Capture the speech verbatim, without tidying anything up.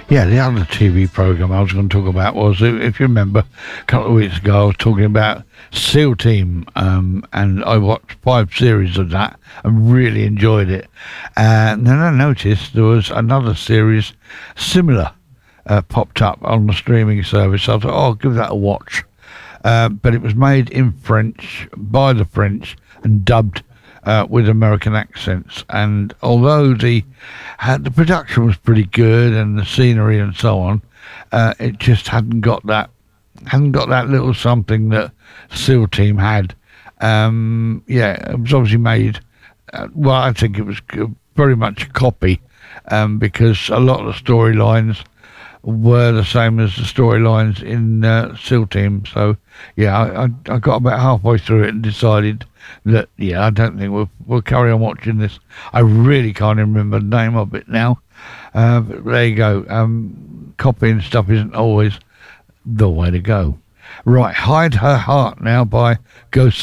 Yeah, the other T V programme I was going to talk about was, if you remember, a couple of weeks ago I was talking about SEAL Team, um, and I watched five series of that and really enjoyed it. And then I noticed there was another series similar uh, popped up on the streaming service. I thought, oh, I'll give that a watch. Uh, but it was made in French, by the French, and dubbed uh, with American accents. And although the uh, the production was pretty good and the scenery and so on, uh, it just hadn't got that hadn't got that little something that SEAL Team had. Um, yeah, it was obviously made. Uh, well, I think it was very much a copy, um, because a lot of the storylines were the same as the storylines in uh, SEAL Team. So yeah, I, I I got about halfway through it and decided that yeah, I don't think we'll we'll carry on watching this. I really can't even remember the name of it now. Uh, but there you go. Um, copying stuff isn't always the way to go. Right, Hide Her Heart now by Ghost